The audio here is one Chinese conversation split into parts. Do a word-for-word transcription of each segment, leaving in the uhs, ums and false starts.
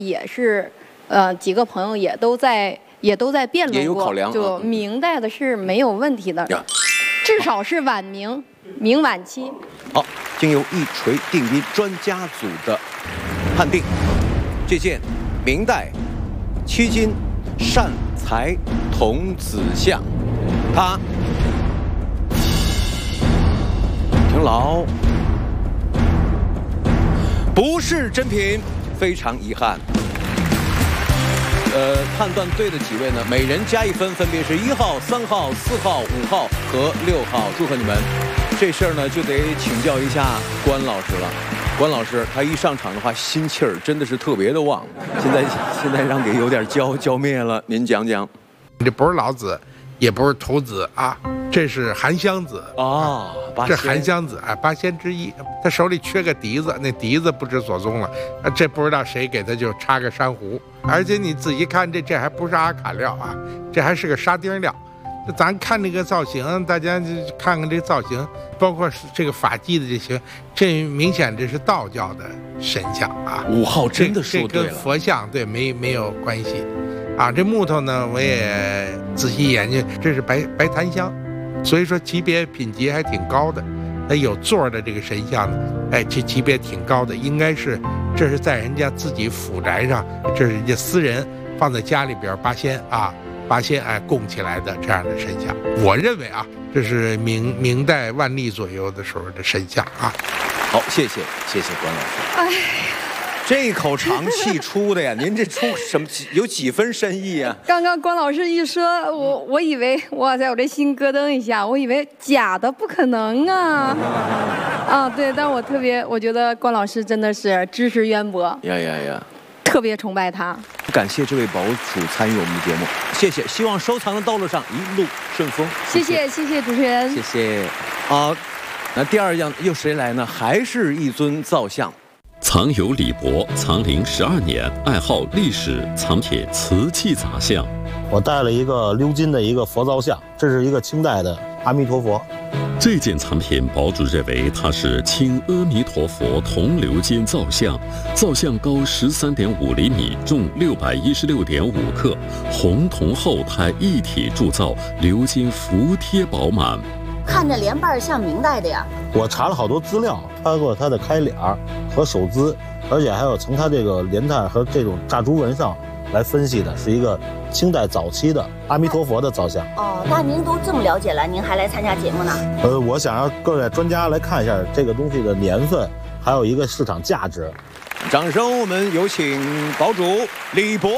也是，呃，几个朋友也都在也都在辩论过， 也有考量， 就明代的是没有问题的，至少是晚明、明晚期。 好，经由一锤定音专家组的判定，这件明代七金善财童子像，它听牢，不是真品。 非常遗憾，呃，判断对的几位呢，每人加一分，分别是一号、三号、四号、五号和六号，祝贺你们！这事儿呢，就得请教一下关老师了。关老师，他一上场的话，心气儿真的是特别的旺。现在现在让给有点浇浇灭了，您讲讲。 这不是老子，也不是童子啊，这是韩湘子啊， 这韩湘子哎，八仙之一。 他手里缺个笛子，那笛子不知所踪了，啊，这不知道谁给他就插个珊瑚，而且你仔细看这这还不是阿卡料啊，这还是个沙丁料。咱看这个造型，大家就看看这造型，包括这个发髻的这些，这明显这是道教的神像啊。 五号真的说对了， 这跟佛像对没没有关系，啊，这木头呢我也仔细研究，这是白白檀香，所以说级别品级还挺高的。 那有座的这个神像呢，哎，这级别挺高的，应该是这是在人家自己府宅上，这是人家私人放在家里边八仙啊，八仙哎供起来的这样的神像。我认为啊，这是明明代万历左右的时候的神像啊。 好，谢谢谢谢关老师。哎。 这口长气出的呀，您这出什么有几分深意啊？ 刚刚关老师一说，我我以为哇塞，我这心咯噔一下，我以为假的不可能啊！啊，对，但是我特别，我觉得关老师真的是知识渊博， 呀呀呀， 特别崇拜他。 感谢这位堡主参与我们的节目，谢谢，希望收藏的道路上一路顺风。 谢谢谢谢主持人， 谢谢。啊，那第二样又谁来呢？还是一尊造像。 藏友李博藏龄十二年，爱好历史，藏品瓷器杂项。 我带了一个鎏金的一个佛造像，这是一个清代的阿弥陀佛。 这件藏品，堡主认为它是清阿弥陀佛铜鎏金造像，造像高十三点五厘米，重六百一十六点五克，红铜厚胎一体铸造，鎏金服帖饱满。 看着莲瓣像明代的呀！ 我查了好多资料，包括它的开脸和手姿，而且还有从它这个莲态和这种炸珠纹上来分析的，是一个清代早期的阿弥陀佛的造像。 哦，那您都这么了解了，您还来参加节目呢？ 呃，我想让各位专家来看一下这个东西的年份，还有一个市场价值。 掌声，我们有请堡主李博。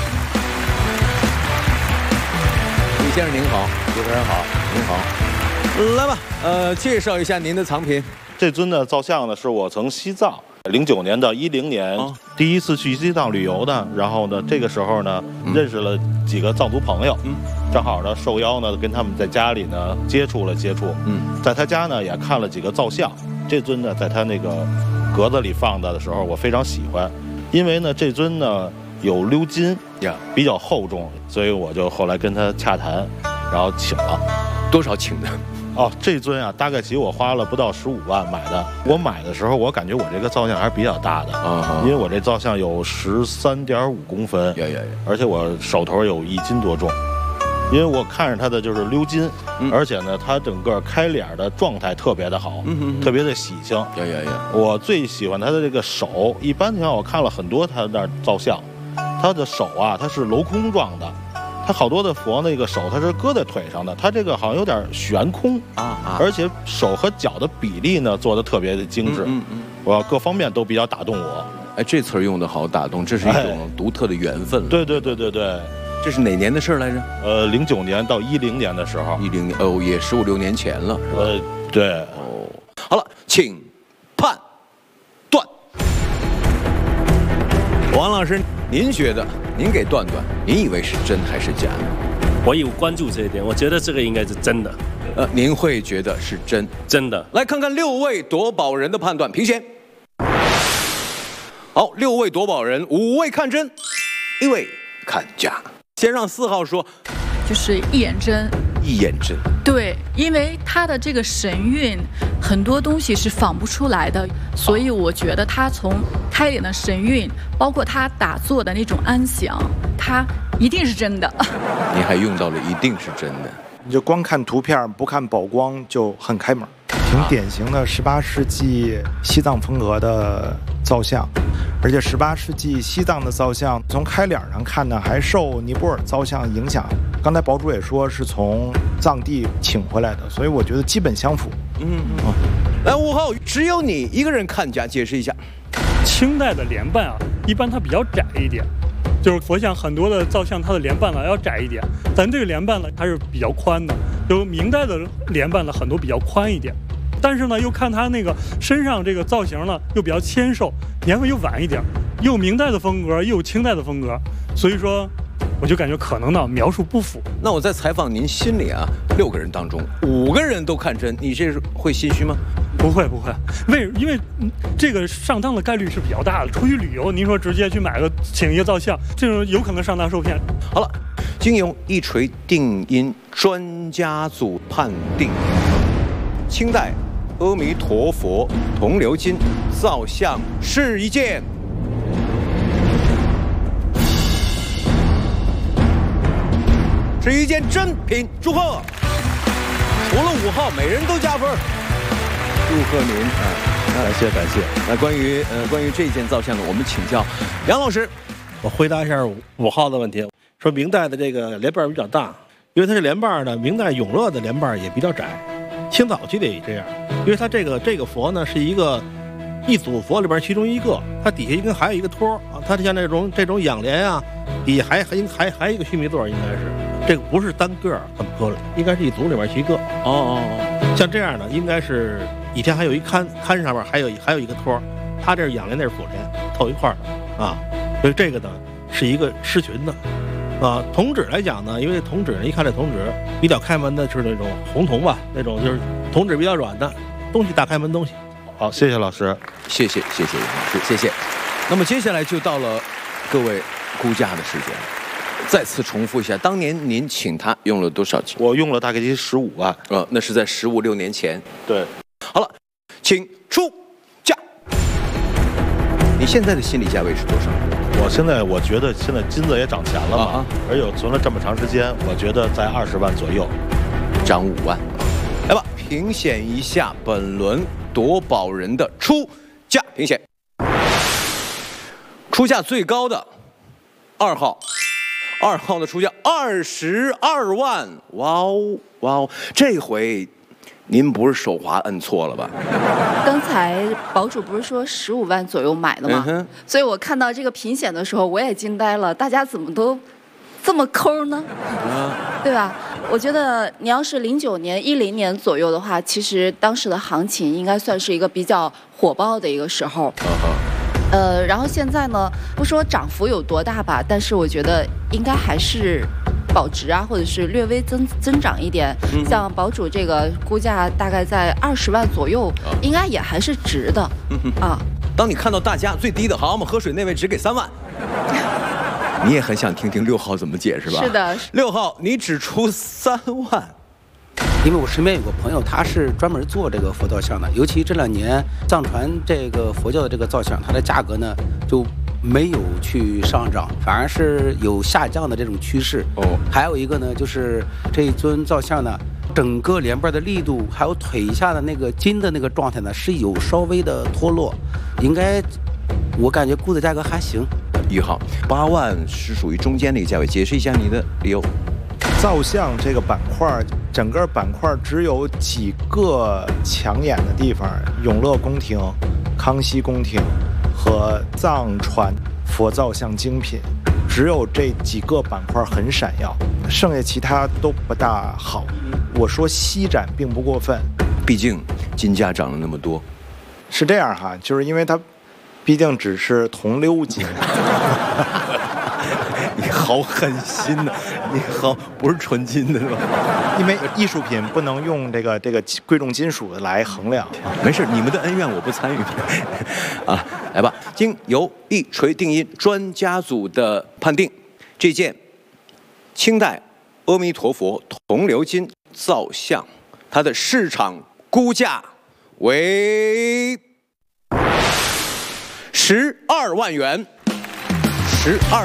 李先生您好，主持人好，您好。 来吧，呃，介绍一下您的藏品。 这尊的造像呢，是我从西藏零九年到一零年、哦、第一次去西藏旅游的。然后呢，这个时候呢，嗯、认识了几个藏族朋友，嗯、正好呢受邀呢跟他们在家里呢接触了接触。嗯，在他家呢也看了几个造像。这尊呢，在他那个格子里放的的时候，我非常喜欢，因为呢这尊呢有鎏金呀，比较厚重，所以我就后来跟他洽谈，然后请了。 多少请的？ 哦，这尊啊，大概其实我花了不到十五万买的。我买的时候，我感觉我这个造像还是比较大的啊，因为我这造像有十三点五公分，呀呀呀，而且我手头有一斤多重。因为我看着它的就是鎏金，嗯、而且呢，它整个开脸的状态特别的好，嗯、哼哼特别的喜庆。呀呀呀！我最喜欢它的这个手，一般情况我看了很多它那造像，它的手啊，它是镂空状的。 它好多的佛那个手，它是搁在腿上的，它这个好像有点悬空啊啊！而且手和脚的比例呢做的特别的精致，嗯嗯，我各方面都比较打动我。 哎，这词儿用的好，打动，这是一种独特的缘分了。 对对对对对， 这是哪年的事来着？ 呃，零九年到一零年的时候， 一零年哦，也十五六年前了，是吧？ 呃，对哦。好了，请判断。王老师，您觉得？ 您给段段，您以为是真还是假？ 我有关注这一点，我觉得这个应该是真的。 呃，您会觉得是真？ 真的。 来看看六位夺宝人的判断，评选。好，六位夺宝人，五位看真，一位看假。先让四号说， 就是一眼针。 一眼针。 对，因为他的这个神韵，很多东西是仿不出来的，所以我觉得他从开脸的神韵，包括他打坐的那种安详，他一定是真的。 你还用到了一定是真的。 你就光看图片不看宝光就很开门，挺典型的十八世纪西藏风格的造像，而且十八世纪西藏的造像从开脸上看呢，还受尼泊尔造像影响。刚才堡主也说是从藏地请回来的，所以我觉得基本相符。 嗯嗯。来，五号，只有你一个人看家，解释一下。 清代的莲瓣啊，一般它比较窄一点。就是佛像很多的造像，它的莲瓣呢要窄一点，咱这个莲瓣呢它是比较宽的。就明代的莲瓣呢很多比较宽一点，但是呢又看它那个身上这个造型呢又比较纤瘦，年份又晚一点，又有明代的风格，又有清代的风格，所以说我就感觉可能呢描述不符。 那我在采访您心里啊，六个人当中五个人都看真，你这是会心虚吗？ 不会不会，为因为这个上当的概率是比较大的。出去旅游，您说直接去买个请一个造像，这种有可能上当受骗。 好了，经由一锤定音专家组判定，清代阿弥陀佛铜鎏金造像是一件是一件真品，祝贺！除了五号，每人都加分。祝贺您啊！ 感谢感谢。 那关于呃关于这件造像呢，我们请教杨老师。 我回答一下五号的问题。说明代的这个莲瓣比较大，因为它这莲瓣呢，明代永乐的莲瓣也比较窄，清早期的也这样。因为它这个这个佛呢是一个一组佛里边其中一个，它底下应该还有一个托啊，它像这种这种仰莲啊，底下还还还还有一个须弥座，应该是这个不是单个这么搁了，应该是一组里边一个。哦哦哦，像这样的应该是。以前还有一龛，龛上面还有还有一个托，它这是仰莲，那是辅莲，凑一块儿的啊。所以这个呢是一个狮群的啊。铜纸来讲呢，因为铜纸一看这铜纸比较开门的是那种红铜吧，那种就是铜纸比较软的东西，大开门东西。 好，谢谢老师， 谢谢谢谢杨老师，谢谢。那么接下来就到了各位估价的时间。再次重复一下，当年您请他用了多少钱？ 我用了大概是十五万。 呃，那是在十五六年前。 对。 好了，请出价。你现在的心理价位是多少？ 我现在我觉得现在金子也涨钱了嘛，啊、而且存了这么长时间，我觉得在二十万左右， 涨五万。来吧，评选一下本轮夺宝人的出价评选。出价最高的二号，二号的出价二十二万。哇哦哇哦，这回。您不是手滑摁错了吧？ 刚才堡主不是说十五万左右买的吗？嗯、所以我看到这个评选的时候，我也惊呆了，大家怎么都这么抠呢？嗯、对吧？我觉得你要是零九年、一零年左右的话，其实当时的行情应该算是一个比较火爆的一个时候。嗯、呃，然后现在呢，不说涨幅有多大吧，但是我觉得应该还是。保值啊，或者是略微增增长一点，嗯、像堡主这个估价大概在二十万左右，啊、应该也还是值的、嗯、啊。 当你看到大家最低的，好，我们喝水那位只给三万，你也很想听听六号怎么解释吧？ 是的， 六号你只出三万， 因为我身边有个朋友，他是专门做这个佛造像的，尤其这两年藏传这个佛教的这个造像，它的价格呢就。没有去上涨，反而是有下降的这种趋势。哦，还有一个呢，就是这一尊造像呢，整个莲瓣的力度，还有腿下的那个筋的那个状态呢，是有稍微的脱落，应该我感觉估的价格还行。 一号八万是属于中间的一个价位，解释一下你的理由。 造像这个板块，整个板块只有几个抢眼的地方：永乐宫廷、康熙宫廷。和藏传佛造像精品，只有这几个板块很闪耀，剩下其他都不大好。我说稀展并不过分， 毕竟金价涨了那么多。 是这样哈，就是因为它毕竟只是铜鎏金。 你好狠心呐、啊！你好，不是纯金的是吧？ 因为艺术品不能用这个这个贵重金属来衡量。 没事，你们的恩怨我不参与。啊，来吧，经由一锤定音专家组的判定，这件清代阿弥陀佛铜鎏金造像，它的市场估价为十二万元，十二。